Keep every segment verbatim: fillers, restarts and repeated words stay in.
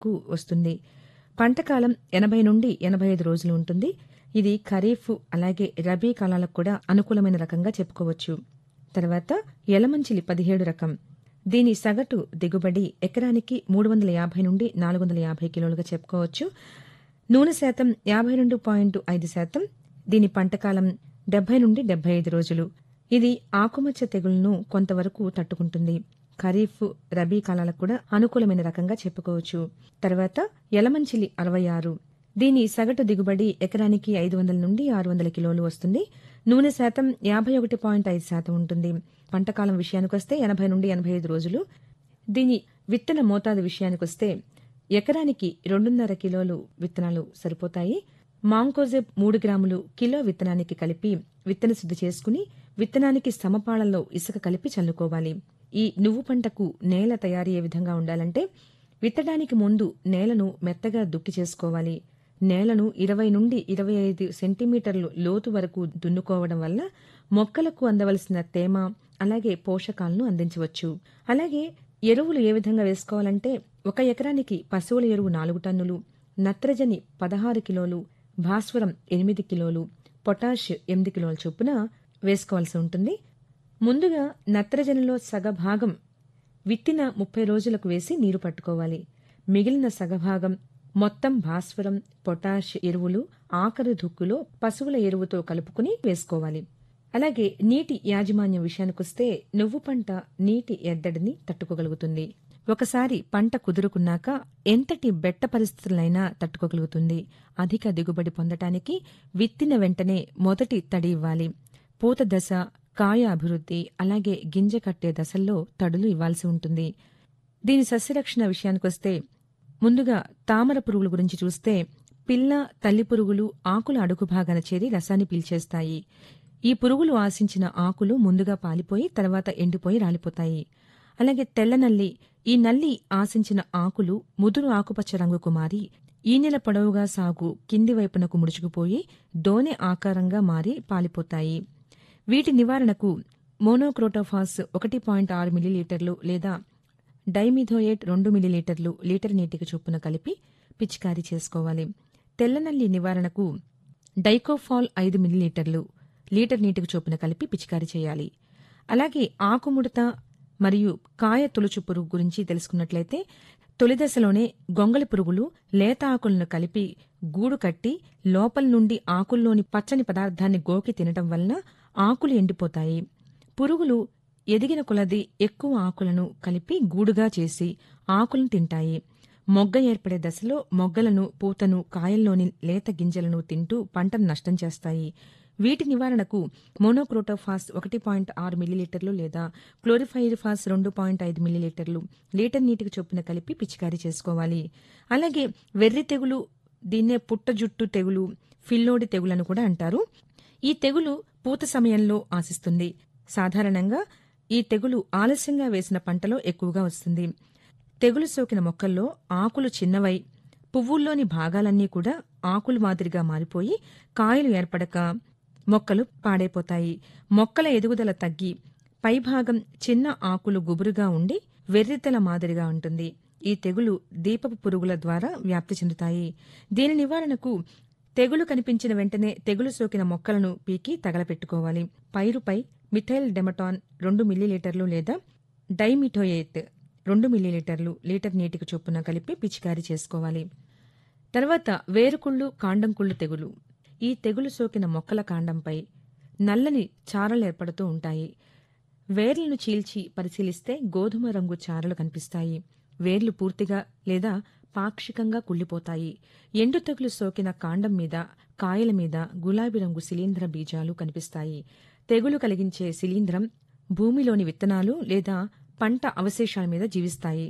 కు వస్తుంది. పంటకాలం ఎనభై నుండి ఎనభై ఐదు రోజులు ఉంటుంది. ఇది ఖరీఫ్ అలాగే రబీ కాలాలకు కూడా అనుకూలమైన రకంగా చెప్పుకోవచ్చు. తర్వాత ఎలమంచిలి పదిహేడు రకం. దీని సగటు దిగుబడి ఎకరానికి మూడు వందల యాభై నుండి నాలుగు వందల యాభై కిలోలుగా చెప్పుకోవచ్చు. నూనె శాతం యాభై రెండు పాయింట్ ఐదు శాతం. దీని పంటకాలం డెబ్బై నుండి డెబ్బై ఐదు రోజులు. ఇది ఆకుమచ్చ తెగుళ్లను కొంతవరకు తట్టుకుంటుంది. ఖరీఫ్ రబీ కాలాలకు కూడా అనుకూలమైన రకంగా చెప్పుకోవచ్చు. తర్వాత ఎలమంచిలి అరవై ఆరు. దీని సగటు దిగుబడి ఎకరానికి ఐదు వందల నుండి ఆరు వందల కిలోలు వస్తుంది. నూనె శాతం యాభై ఒకటి పాయింట్ ఐదు శాతం ఉంటుంది. పంటకాలం విషయానికొస్తే ఎనభై నుండి ఎనభై ఐదు రోజులు. దీని విత్తన మోతాదు విషయానికొస్తే ఎకరానికి రెండున్నర కిలోలు విత్తనాలు సరిపోతాయి. మాంకోజెబ్ మూడు గ్రాములు కిలో విత్తనానికి కలిపి విత్తన శుద్ధి చేసుకుని విత్తనానికి సమపాళల్లో ఇసుక కలిపి చల్లుకోవాలి. ఈ నువ్వు పంటకు నేల తయారీ ఏ విధంగా ఉండాలంటే విత్తడానికి ముందు నేలను మెత్తగా దుక్కి చేసుకోవాలి. నేలను ఇరవై నుండి ఇరవై ఐదు సెంటీమీటర్లు లోతు వరకు దున్నుకోవడం వల్ల మొక్కలకు అందవలసిన తేమ అలాగే పోషకాలను అందించవచ్చు. అలాగే ఎరువులు ఏ విధంగా వేసుకోవాలంటే ఒక ఎకరానికి పశువుల ఎరువు నాలుగు టన్నులు, నత్రజని పదహారు కిలోలు, భాస్వరం ఎనిమిది కిలోలు, పొటాష్ ఎనిమిది కిలోల చొప్పున వేసుకోవాల్సి ఉంటుంది. ముందుగా నత్రజనిలో సగభాగం విత్తిన ముప్పై రోజులకు వేసి నీరు పట్టుకోవాలి. మిగిలిన సగభాగం మొత్తం భాస్వరం, పొటాష్ ఎరువులు ఆఖరు దుక్కులో పశువుల ఎరువుతో కలుపుకుని వేసుకోవాలి. అలాగే నీటి యాజమాన్యం విషయానికొస్తే నువ్వు పంట నీటి ఎద్దడిని తట్టుకోగలుగుతుంది. ఒకసారి పంట కుదురుకున్నాక ఎంతటి బెట్ట పరిస్థితులైనా తట్టుకోగలుగుతుంది. అధిక దిగుబడి పొందటానికి విత్తిన వెంటనే మొదటి తడి ఇవ్వాలి. పూత దశ, కాయ అభివృద్ధి అలాగే గింజ కట్టే దశల్లో తడులు ఇవ్వాల్సి ఉంటుంది. దీని సస్యరక్షణ విషయానికొస్తే ముందుగా తామర పురుగుల గురించి చూస్తే పిల్ల, తల్లి పురుగులు ఆకుల అడుగు భాగాన చేరి రసాన్ని పీల్చేస్తాయి. ఈ పురుగులు ఆశించిన ఆకులు ముందుగా పాలిపోయి తర్వాత ఎండిపోయి రాలిపోతాయి. అలాగే తెల్ల నల్లి. ఈ నల్లి ఆశించిన ఆకులు ముదురు ఆకుపచ్చ రంగుకు మారి ఈనెల పొడవుగా సాగు కింది వైపునకు ముడుచుకుపోయి దోనె ఆకారంగా మారి పాలిపోతాయి. వీటి నివారణకు మోనోక్రోటోఫాస్ ఒకటి పాయింట్ ఆరు మిల్లీలీటర్లు లేదా డైమిథోయేట్ రెండు మిల్లీలీటర్లు లీటర్ నీటికి చొప్పున కలిపి పిచికారీ చేసుకోవాలి. తెల్లనల్లి నివారణకు డైకోఫాల్ ఐదు మిల్లీలీటర్లు లీటర్ నీటికి చొప్పున కలిపి పిచికారీ చేయాలి. అలాగే ఆకుముడత మరియు కాయ తొలుచు పురుగు గురించి తెలుసుకున్నట్లయితే తొలి దశలోనే గొంగళి పురుగులు లేత ఆకులను కలిపి గూడు కట్టి లోపల నుండి ఆకుల్లోని పచ్చని పదార్థాన్ని గోకి తినటం వలన ఆకులు ఎండిపోతాయి. పురుగులు ఎదిగిన కొలది ఎక్కువ ఆకులను కలిపి గూడుగా చేసి ఆకులను తింటాయి. మొగ్గ ఏర్పడే దశలో మొగ్గలను, పూతను, కాయల్లోని లేత గింజలను తింటూ పంటను నష్టం చేస్తాయి. వీటి నివారణకు మోనోక్రోటోఫాస్ ఒకటి పాయింట్ ఆరు మిల్లీలీటర్లు లేదా క్లోరిఫైరిఫాస్ రెండు పాయింట్ ఐదు మిల్లీలీటర్లు లీటర్ నీటికి చొప్పున కలిపి పిచికారీ చేసుకోవాలి. అలాగే వెర్రి తెగులు, దీన్నే పుట్ట జుట్టు తెగులు, ఫిల్లోడి తెగులను కూడా అంటారు. ఈ తెగులు పూత సమయంలో ఆశిస్తుంది. సాధారణంగా ఈ తెగులు ఆలస్యంగా వేసిన పంటలో ఎక్కువగా వస్తుంది. తెగులు సోకిన మొక్కల్లో ఆకులు చిన్నవై పువ్వుల్లోని భాగాలన్నీ కూడా ఆకులు మాదిరిగా మారిపోయి కాయలు ఏర్పడక మొక్కలు పాడైపోతాయి. మొక్కల ఎదుగుదల తగ్గి పైభాగం చిన్న ఆకులు గుబురుగా ఉండి వెర్రితెల మాదిరిగా ఉంటుంది. ఈ తెగులు దీపపు పురుగుల ద్వారా వ్యాప్తి చెందుతాయి. దీని నివారణకు తెగులు కనిపించిన వెంటనే తెగులు సోకిన మొక్కలను పీకి తగలపెట్టుకోవాలి. పైరుపై మిథైల్ డెమటాన్ రెండు మిల్లీలీటర్లు లేదా డైమిథోయేట్ రెండు మిల్లీలీటర్లు లీటర్ నీటికి చొప్పున కలిపి పిచికారీ చేసుకోవాలి. తర్వాత వేరుకుళ్ళు, కాండంకుళ్ళు తెగులు. ఈ తెగులు సోకిన మొక్కల కాండంపై నల్లని చారలు ఏర్పడుతూ ఉంటాయి. వేర్లను చీల్చి పరిశీలిస్తే గోధుమ రంగు చారలు కనిపిస్తాయి. వేర్లు పూర్తిగా లేదా పాక్షికంగా కుళ్ళిపోతాయి. ఎండు తెగులు సోకిన కాండం మీద, కాయల మీద గులాబీ రంగు శిలీంధ్ర బీజాలు కనిపిస్తాయి. తెగులు కలిగించే శిలీంధ్రం భూమిలోని విత్తనాలు లేదా పంట అవశేషాల మీద జీవిస్తాయి.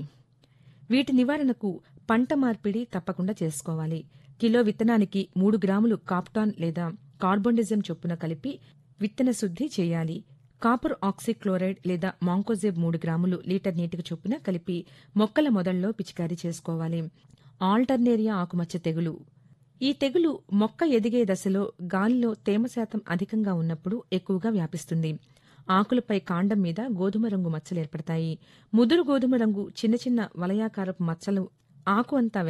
వీటి నివారణకు పంట మార్పిడి తప్పకుండా చేసుకోవాలి. కిలో విత్తనానికి మూడు గ్రాములు కాప్టాన్ లేదా కార్బోండిజం చొప్పున కలిపి విత్తన శుద్ధి చేయాలి. కాపర్ ఆక్సిక్లోరైడ్ లేదా మాంకోజెబ్ మూడు గ్రాములు లీటర్ నీటికి చొప్పున కలిపి మొక్కల మొదల్లో పిచికారీ చేసుకోవాలి. ఆల్టర్నేరియా ఆకుమచ్చ తెగులు. ఈ తెగులు మొక్క ఎదిగే దశలో గాలిలో తేమ శాతం అధికంగా ఉన్నప్పుడు ఎక్కువగా వ్యాపిస్తుంది. ఆకులపై కాండం మీద గోధుమ రంగు మచ్చలు ఏర్పడతాయి. ముదురు గోధుమ రంగు చిన్న చిన్న వలయాకారపు మచ్చలు ఆకు అంతా